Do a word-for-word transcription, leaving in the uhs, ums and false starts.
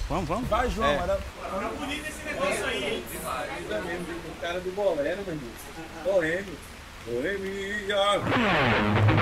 Vamos, vamos. Vai, João, É. era... Tá bonito esse negócio aí. Ainda mesmo, o cara do bolero, meu irmão. Bolero. Boemia.